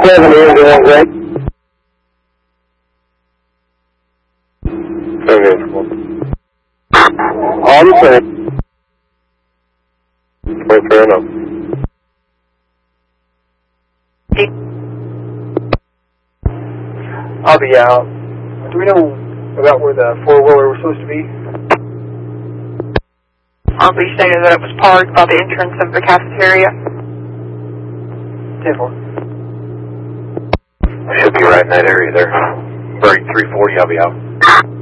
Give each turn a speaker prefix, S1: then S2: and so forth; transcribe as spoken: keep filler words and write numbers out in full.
S1: seven is going great. Okay. On the same. Wait, fair enough.
S2: I'll be out. Do we know about where the four-wheeler was supposed to be?
S3: I'll be stated that it was parked by the entrance of the cafeteria.
S2: ten four.
S4: I should be right in that area there. Break three forty, I'll be out.